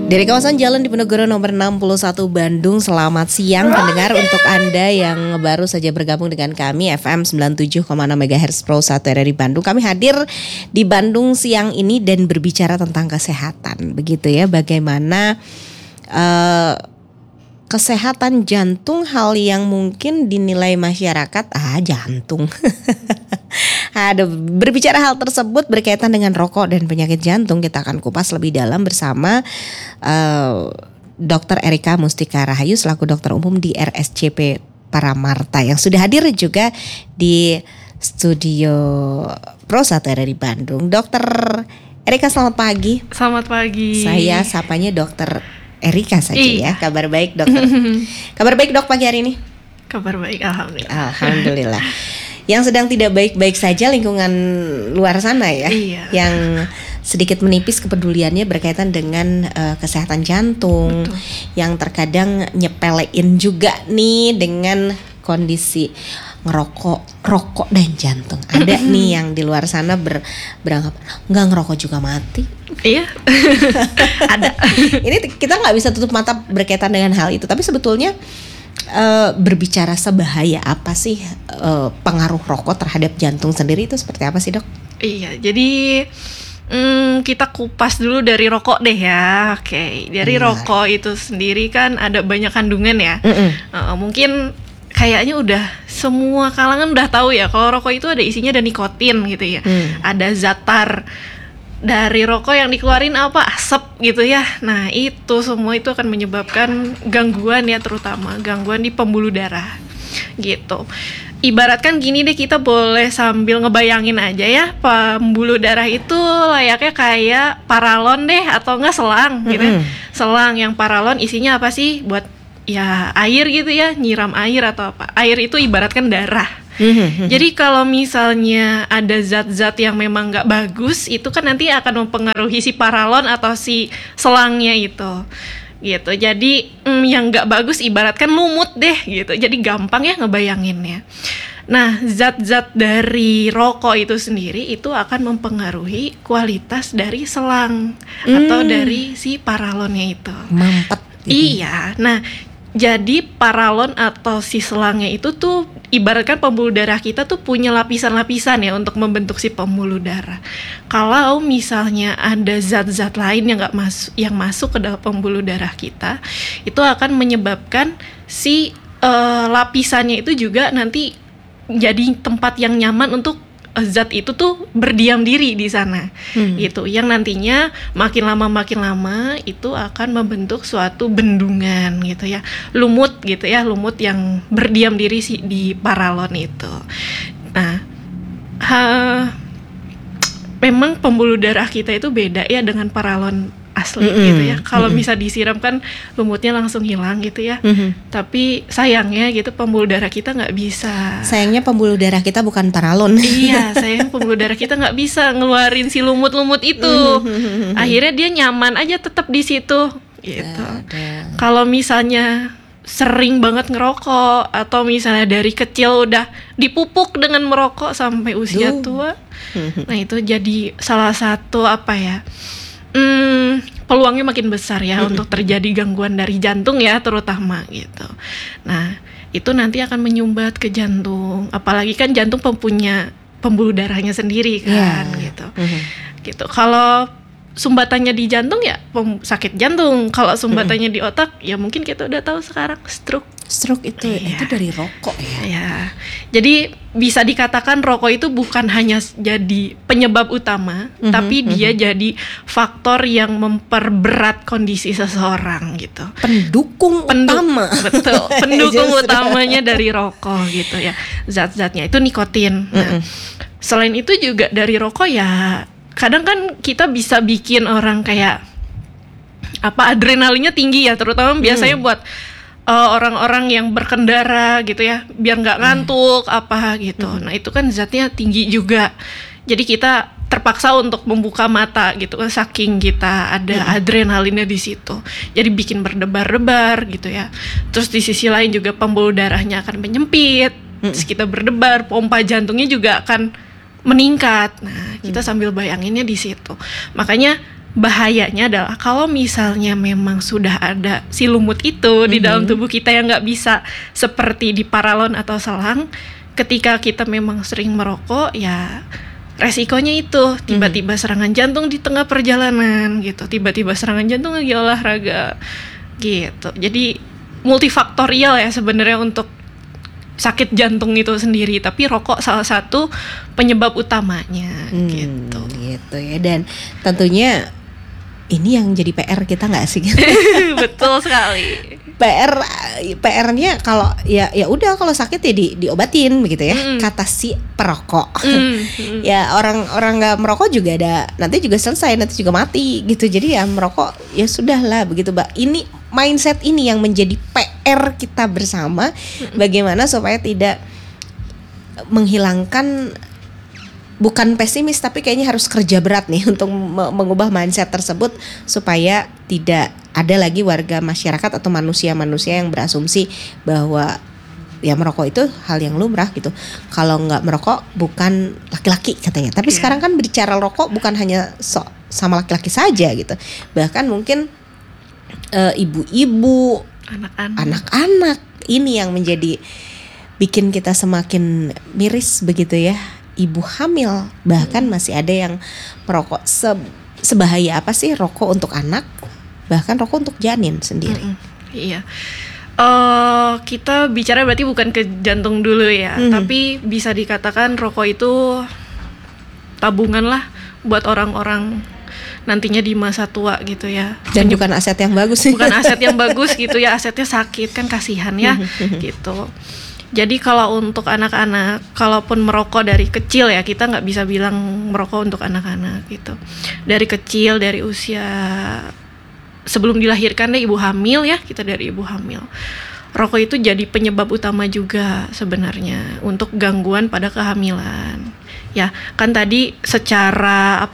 Dari kawasan Jalan Diponegoro nomor 61 Bandung, selamat siang pendengar. Untuk Anda yang baru saja bergabung dengan kami FM 97,6 MHz Pro 1 RRI Bandung. Kami hadir di Bandung siang ini dan berbicara tentang kesehatan. Begitu ya, bagaimana kesehatan jantung, hal yang mungkin dinilai masyarakat jantung. Aduh, berbicara hal tersebut berkaitan dengan rokok dan penyakit jantung, kita akan kupas lebih dalam bersama Dr. Erika Mustika Rahayu selaku dokter umum di RSCP Paramarta yang sudah hadir juga di studio Pro 1 RRI Bandung. Dr. Erika, selamat pagi. Selamat pagi. Saya sapanya Dr. Erika saja ya. Kabar baik, dokter. Kabar baik, Dok, pagi hari ini? Kabar baik, alhamdulillah. Alhamdulillah. Yang sedang tidak baik-baik saja lingkungan luar sana ya. Iya. Yang sedikit menipis kepeduliannya berkaitan dengan kesehatan jantung. Betul. Yang terkadang nyepelein juga nih dengan kondisi rokok dan jantung. Ada nih yang di luar sana beranggapan nggak ngerokok juga mati. Iya. Ada. Ini kita nggak bisa tutup mata berkaitan dengan hal itu. Tapi sebetulnya berbicara sebahaya apa sih pengaruh rokok terhadap jantung sendiri, itu seperti apa sih, Dok? Iya, jadi kita kupas dulu dari rokok deh ya. Oke, dari rokok itu sendiri kan ada banyak kandungan ya. Mungkin kayaknya udah semua kalangan udah tahu ya kalau rokok itu ada isinya ada nikotin gitu ya. Ada zatar. Dari rokok yang dikeluarin asap gitu ya. Nah, itu semua itu akan menyebabkan gangguan ya, terutama gangguan di pembuluh darah gitu. Ibaratkan gini deh, kita boleh sambil ngebayangin aja ya, pembuluh darah itu layaknya kayak paralon deh, atau enggak selang gitu. Selang yang paralon isinya apa sih? Buat ya air gitu ya, nyiram air atau apa. Air itu ibaratkan darah. Jadi kalau misalnya ada zat-zat yang memang nggak bagus, itu kan nanti akan mempengaruhi si paralon atau si selangnya itu, gitu. Jadi yang nggak bagus ibaratkan lumut deh, gitu. Jadi gampang ya ngebayanginnya. Nah, zat-zat dari rokok itu sendiri itu akan mempengaruhi kualitas dari selang atau dari si paralonnya itu. Mampet. Gitu. Iya. Nah, jadi paralon atau si selangnya itu tuh ibaratkan pembuluh darah kita tuh punya lapisan-lapisan ya untuk membentuk si pembuluh darah. Kalau misalnya ada zat-zat lain yang masuk ke dalam pembuluh darah kita, itu akan menyebabkan si lapisannya itu juga nanti jadi tempat yang nyaman untuk zat itu tuh berdiam diri di sana, gitu. Yang nantinya makin lama itu akan membentuk suatu bendungan, gitu ya, lumut gitu ya, lumut yang berdiam diri di paralon itu. Nah, memang pembuluh darah kita itu beda ya dengan paralon asli gitu ya. Kalau bisa disiram kan lumutnya langsung hilang gitu ya. Tapi sayangnya gitu pembuluh darah kita nggak bisa. Sayangnya pembuluh darah kita bukan paralon. Iya, sayang pembuluh darah kita nggak bisa ngeluarin si lumut-lumut itu. Akhirnya dia nyaman aja tetap di situ gitu. Kalau misalnya sering banget ngerokok atau misalnya dari kecil udah dipupuk dengan merokok sampai usia tua, nah itu jadi salah satu peluangnya makin besar ya untuk terjadi gangguan dari jantung ya, terutama gitu. Nah, itu nanti akan menyumbat ke jantung. Apalagi kan jantung punya pembuluh darahnya sendiri kan, gitu. Gitu. Kalau sumbatannya di jantung ya sakit jantung. Kalau sumbatannya di otak ya mungkin kita udah tahu sekarang stroke itu dari rokok ya. Ya. Jadi bisa dikatakan rokok itu bukan hanya jadi penyebab utama, tapi dia jadi faktor yang memperberat kondisi seseorang gitu. Pendukung utama. Betul. Pendukung utamanya dari rokok gitu ya. Zat-zatnya itu nikotin. Nah, selain itu juga dari rokok ya kadang kan kita bisa bikin orang kayak adrenalinnya tinggi ya, terutama biasanya buat orang-orang yang berkendara gitu ya, biar nggak ngantuk gitu. Nah itu kan zatnya tinggi juga. Jadi kita terpaksa untuk membuka mata gitu kan, saking kita ada adrenalinnya di situ. Jadi bikin berdebar-debar gitu ya. Terus di sisi lain juga pembuluh darahnya akan menyempit. Terus kita berdebar, pompa jantungnya juga akan meningkat. Nah, kita sambil bayanginnya di situ. Makanya bahayanya adalah kalau misalnya memang sudah ada si lumut itu di dalam tubuh kita yang nggak bisa seperti di paralon atau selang, ketika kita memang sering merokok ya resikonya itu tiba-tiba serangan jantung di tengah perjalanan gitu, tiba-tiba serangan jantung lagi olahraga gitu. Jadi multifaktorial ya sebenarnya untuk sakit jantung itu sendiri, tapi rokok salah satu penyebab utamanya gitu ya. Dan tentunya ini yang jadi PR kita nggak sih? Betul sekali. PR-nya kalau ya udah kalau sakit ya diobatin begitu ya, kata si perokok. Ya orang nggak merokok juga ada, nanti juga selesai, nanti juga mati gitu. Jadi ya merokok ya sudahlah begitu, Mbak. Ini mindset ini yang menjadi PR kita bersama, bagaimana supaya tidak menghilangkan, bukan pesimis tapi kayaknya harus kerja berat nih untuk mengubah mindset tersebut supaya tidak ada lagi warga masyarakat atau manusia-manusia yang berasumsi bahwa ya merokok itu hal yang lumrah gitu. Kalau nggak merokok bukan laki-laki katanya. Tapi sekarang kan berbicara rokok bukan hanya sama laki-laki saja gitu. Bahkan mungkin ibu-ibu, anak-anak ini yang menjadi bikin kita semakin miris begitu ya. Ibu hamil bahkan masih ada yang merokok. Sebahaya apa sih rokok untuk anak, bahkan rokok untuk janin sendiri? Iya. Kita bicara berarti bukan ke jantung dulu ya, tapi bisa dikatakan rokok itu tabungan lah buat orang-orang nantinya di masa tua gitu ya. Dan bukan aset yang bagus. Bukan aset yang bagus gitu ya, asetnya sakit kan, kasihan ya gitu. Jadi kalau untuk anak-anak, kalaupun merokok dari kecil ya, kita nggak bisa bilang merokok untuk anak-anak gitu. Dari kecil, dari usia sebelum dilahirkan deh, ibu hamil ya, kita dari ibu hamil. Rokok itu jadi penyebab utama juga sebenarnya untuk gangguan pada kehamilan. Ya, kan tadi secara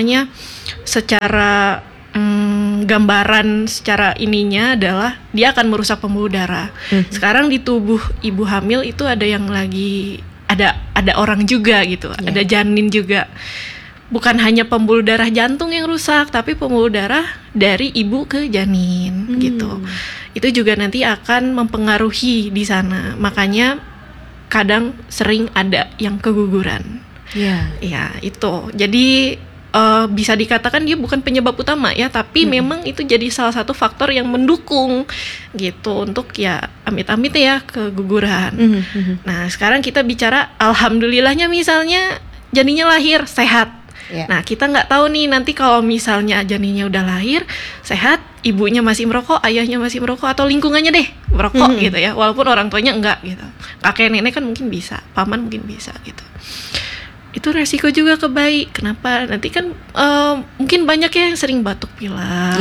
secara gambaran secara ininya adalah dia akan merusak pembuluh darah. Sekarang di tubuh ibu hamil itu ada yang lagi ada orang juga gitu, ada janin juga. Bukan hanya pembuluh darah jantung yang rusak, tapi pembuluh darah dari ibu ke janin gitu. Itu juga nanti akan mempengaruhi di sana. Makanya kadang sering ada yang keguguran. Ya itu. Jadi bisa dikatakan dia bukan penyebab utama ya, tapi memang itu jadi salah satu faktor yang mendukung gitu untuk ya amit-amit ya keguguran. Nah sekarang kita bicara alhamdulillahnya misalnya janinnya lahir sehat. Nah kita nggak tahu nih nanti kalau misalnya janinnya udah lahir sehat, ibunya masih merokok, ayahnya masih merokok, atau lingkungannya deh merokok gitu ya, walaupun orang tuanya enggak gitu. Kakek nenek kan mungkin bisa, paman mungkin bisa gitu. Itu resiko juga ke bayi. Kenapa? Nanti kan mungkin banyak ya yang sering batuk pilek,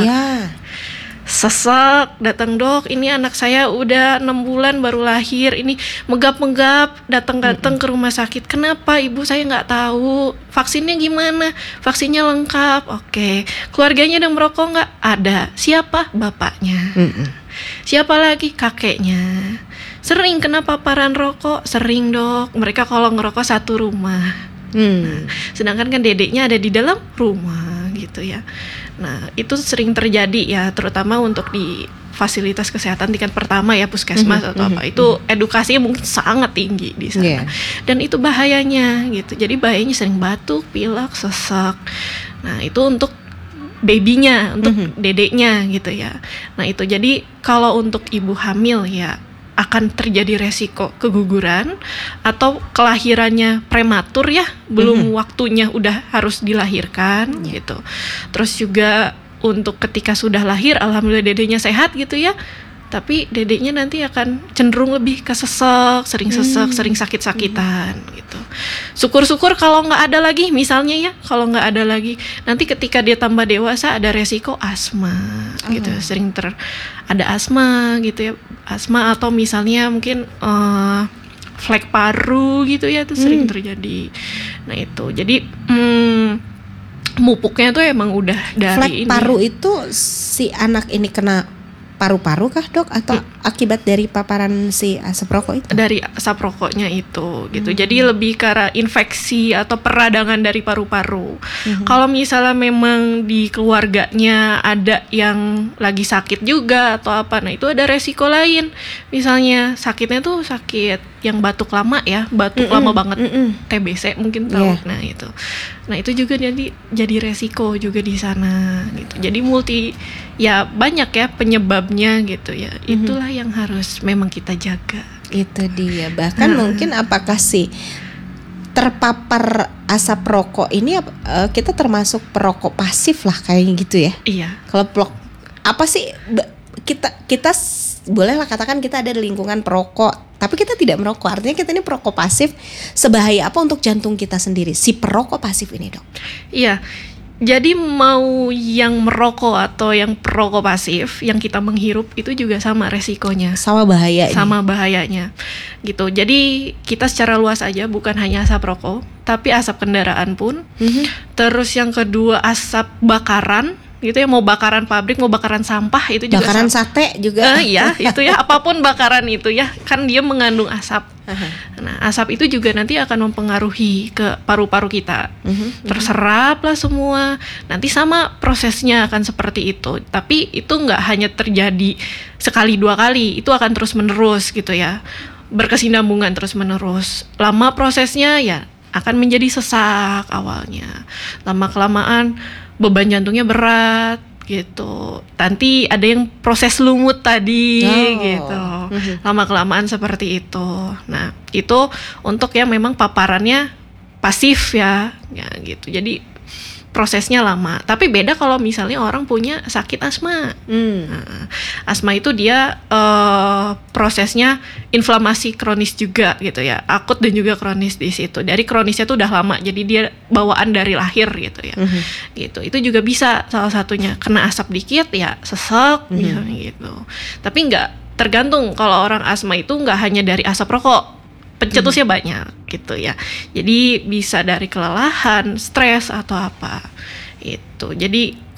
sesak, datang dok, ini anak saya udah 6 bulan baru lahir, ini menggap-menggap, datang ke rumah sakit. Kenapa? Ibu saya nggak tahu. Vaksinnya gimana? Vaksinnya lengkap. Oke. Keluarganya ada merokok nggak? Ada. Siapa? Bapaknya. Siapa lagi? Kakeknya. Sering kena paparan rokok? Sering dok. Mereka kalau ngerokok satu rumah. Nah, sedangkan kan dedeknya ada di dalam rumah gitu ya. Nah itu sering terjadi ya, terutama untuk di fasilitas kesehatan tingkat pertama ya, puskesmas atau apa, itu edukasinya mungkin sangat tinggi di sana. Dan itu bahayanya gitu. Jadi bahayanya sering batuk, pilek, sesak. Nah itu untuk babynya, untuk dedeknya gitu ya. Nah itu jadi kalau untuk ibu hamil ya akan terjadi resiko keguguran atau kelahirannya prematur ya, belum waktunya udah harus dilahirkan gitu. Terus juga untuk ketika sudah lahir alhamdulillah dedenya sehat gitu ya, tapi dedeknya nanti akan cenderung lebih kesesek, sering sakit-sakitan gitu. Syukur-syukur kalau nggak ada lagi misalnya ya, kalau nggak ada lagi nanti ketika dia tambah dewasa ada resiko asma gitu, sering ada asma gitu ya, asma atau misalnya mungkin flek paru gitu ya, itu sering terjadi. Nah itu jadi mupuknya tuh emang udah dari flek paru itu si anak ini kena paru-paru kah dok, atau akibat dari paparan si asap rokok itu? Dari asap rokoknya itu gitu. Jadi lebih ke arah infeksi atau peradangan dari paru-paru. Kalau misalnya memang di keluarganya ada yang lagi sakit juga atau apa, nah itu ada resiko lain. Misalnya sakitnya tuh sakit yang batuk lama ya, batuk lama banget, TBC mungkin tahu. Yeah. Nah itu juga jadi resiko juga di sana gitu. Jadi ya banyak ya penyebabnya gitu ya. Itulah yang harus memang kita jaga. Itu dia. Bahkan mungkin apakah sih terpapar asap rokok ini kita termasuk perokok pasif lah kayaknya gitu ya? Iya. Kalau apa sih kita bolehlah katakan kita ada di lingkungan perokok, tapi kita tidak merokok. Artinya kita ini perokok pasif. Sebahaya apa untuk jantung kita sendiri si perokok pasif ini, Dok? Iya. Jadi mau yang merokok atau yang perokok pasif, yang kita menghirup itu juga sama resikonya. Sama bahayanya. Sama bahayanya. Gitu. Jadi kita secara luas aja, bukan hanya asap rokok, tapi asap kendaraan pun. Terus yang kedua asap bakaran. Gitu ya, mau bakaran pabrik, mau bakaran sampah itu juga. Bakaran sate juga. Iya, itu ya, apapun bakaran itu ya, kan dia mengandung asap. Nah, asap itu juga nanti akan mempengaruhi ke paru-paru kita. Terserap lah semua. Nanti sama prosesnya akan seperti itu. Tapi itu nggak hanya terjadi sekali dua kali, itu akan terus menerus gitu ya, berkesinambungan terus menerus. Lama prosesnya ya akan menjadi sesak awalnya. Lama kelamaan beban jantungnya berat gitu. Nanti ada yang proses lumut tadi gitu. Lama kelamaan seperti itu. Nah, itu untuk yang memang paparannya pasif ya gitu. Jadi prosesnya lama. Tapi beda kalau misalnya orang punya sakit asma. Nah, asma itu dia prosesnya inflamasi kronis juga gitu ya. Akut dan juga kronis di situ. Dari kronisnya tuh udah lama. Jadi dia bawaan dari lahir gitu ya. Gitu. Itu juga bisa salah satunya kena asap dikit ya sesek misalnya gitu. Tapi nggak tergantung, kalau orang asma itu nggak hanya dari asap rokok. Pencetusnya banyak gitu ya. Jadi bisa dari kelelahan, stres atau apa. Itu. Jadi